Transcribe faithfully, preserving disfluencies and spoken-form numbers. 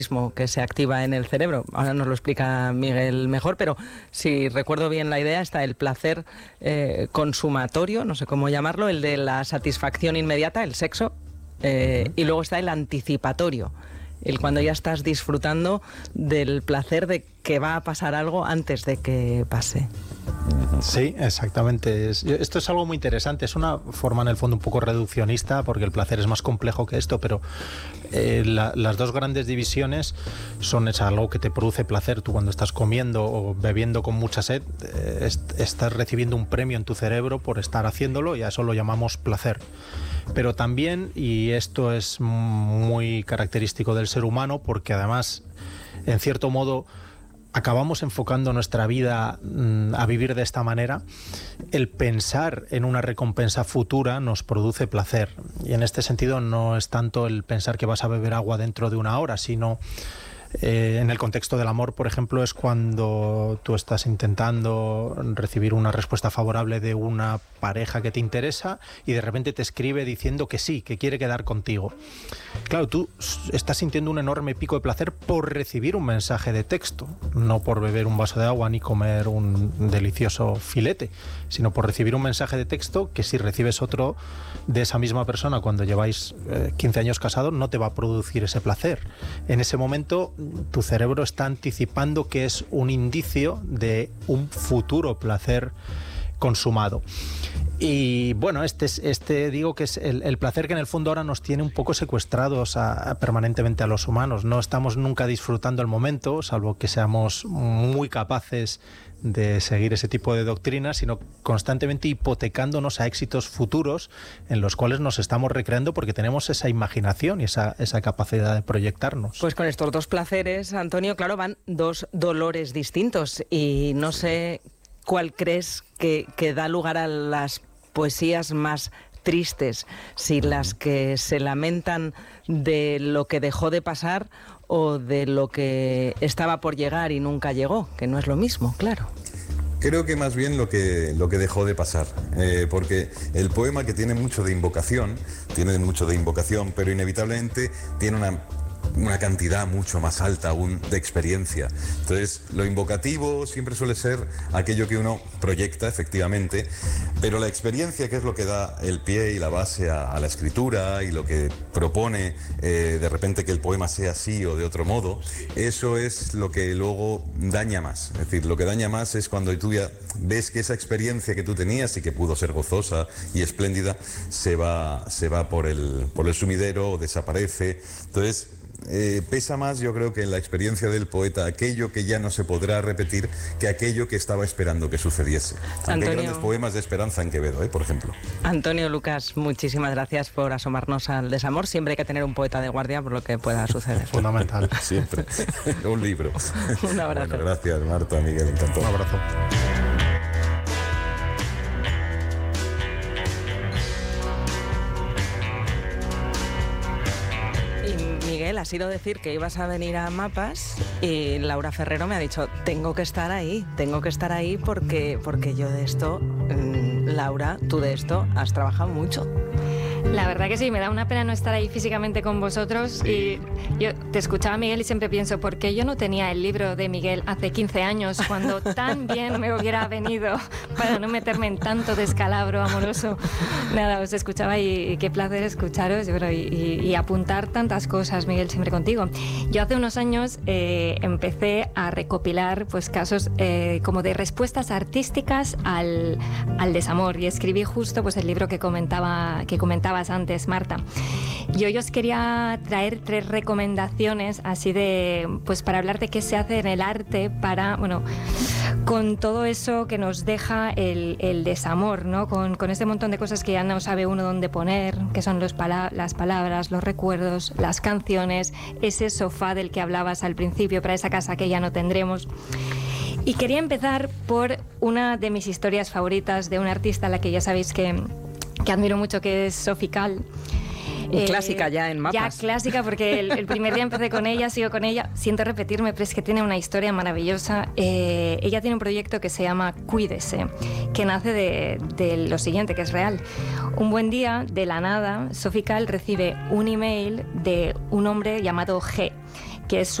que se activa en el cerebro. Ahora nos lo explica Miguel mejor, pero si recuerdo bien la idea, está el placer eh, consumatorio, no sé cómo llamarlo, el de la satisfacción inmediata, el sexo, eh, y luego está el anticipatorio, el cuando ya estás disfrutando del placer de que va a pasar algo antes de que pase. Sí, exactamente. Es, esto es algo muy interesante. Es una forma en el fondo un poco reduccionista porque el placer es más complejo que esto, pero eh, la, las dos grandes divisiones son es algo que te produce placer. Tú cuando estás comiendo o bebiendo con mucha sed, eh, est- estás recibiendo un premio en tu cerebro por estar haciéndolo y a eso lo llamamos placer. Pero también, y esto es muy característico del ser humano porque además, en cierto modo, acabamos enfocando nuestra vida mmm, a vivir de esta manera, el pensar en una recompensa futura nos produce placer. Y en este sentido no es tanto el pensar que vas a beber agua dentro de una hora, sino eh, en el contexto del amor, por ejemplo, es cuando tú estás intentando recibir una respuesta favorable de una pareja que te interesa y de repente te escribe diciendo que sí, que quiere quedar contigo. Claro, tú estás sintiendo un enorme pico de placer por recibir un mensaje de texto, no por beber un vaso de agua ni comer un delicioso filete, sino por recibir un mensaje de texto que si recibes otro de esa misma persona cuando lleváis eh, quince años casados no te va a producir ese placer. En ese momento tu cerebro está anticipando que es un indicio de un futuro placer consumado. Y bueno, este, es, este digo que es el, el placer que en el fondo ahora nos tiene un poco secuestrados a, a, permanentemente a los humanos. No estamos nunca disfrutando el momento, salvo que seamos muy capaces de seguir ese tipo de doctrinas, sino constantemente hipotecándonos a éxitos futuros en los cuales nos estamos recreando porque tenemos esa imaginación y esa, esa capacidad de proyectarnos. Pues con estos dos placeres, Antonio, claro, van dos dolores distintos y no sé cuál crees que, que da lugar a las poesías más tristes, si las que se lamentan de lo que dejó de pasar o de lo que estaba por llegar y nunca llegó, que no es lo mismo, claro. Creo que más bien lo que, lo que dejó de pasar, eh, porque el poema, que tiene mucho de invocación, tiene mucho de invocación, pero inevitablemente tiene una una cantidad mucho más alta aún de experiencia. Entonces, lo invocativo siempre suele ser aquello que uno proyecta, efectivamente, pero la experiencia, que es lo que da el pie y la base a, a la escritura y lo que propone eh, de repente que el poema sea así o de otro modo, eso es lo que luego daña más. Es decir, lo que daña más es cuando tú ya ves que esa experiencia que tú tenías y que pudo ser gozosa y espléndida se va, se va por el, por el sumidero o desaparece. Entonces, Eh, pesa más, yo creo, que en la experiencia del poeta aquello que ya no se podrá repetir que aquello que estaba esperando que sucediese. Aunque hay grandes poemas de Esperanza en Quevedo, ¿eh? Por ejemplo. Antonio Lucas, muchísimas gracias por asomarnos al desamor. Siempre hay que tener un poeta de guardia por lo que pueda suceder. Fundamental. Siempre. Un libro. Un abrazo. Bueno, gracias, Marta, Miguel, encantado. Un abrazo. Ha sido decir que ibas a venir a Mapas y Laura Ferrero me ha dicho, tengo que estar ahí, tengo que estar ahí porque, porque yo de esto, mmm, Laura, tú de esto has trabajado mucho. La verdad que sí, me da una pena no estar ahí físicamente con vosotros. Sí. Y yo te escuchaba, Miguel, y siempre pienso, ¿por qué yo no tenía el libro de Miguel hace quince años cuando tan bien me hubiera venido para no meterme en tanto descalabro amoroso? Nada, os escuchaba y, y qué placer escucharos y, bueno, y, y, y apuntar tantas cosas, Miguel, siempre contigo. Yo hace unos años eh, empecé a recopilar pues casos eh, como de respuestas artísticas al, al desamor y escribí justo pues el libro que comentaba que comentaba antes, Marta. Yo os quería traer tres recomendaciones así de, pues para hablar de qué se hace en el arte para, bueno, con todo eso que nos deja el, el desamor, ¿no? Con, con este montón de cosas que ya no sabe uno dónde poner, que son los pala- las palabras, los recuerdos, las canciones, ese sofá del que hablabas al principio para esa casa que ya no tendremos. Y quería empezar por una de mis historias favoritas de una artista a la que ya sabéis que que admiro mucho, que es Sophie Calle. Eh, clásica ya en Mapas. Ya clásica, porque el, el primer día empecé con ella, sigo con ella. Siento repetirme, pero es que tiene una historia maravillosa. Eh, ella tiene un proyecto que se llama Cuídese, que nace de, de lo siguiente, que es real. Un buen día, de la nada, Sophie Calle recibe un email de un hombre llamado G, que es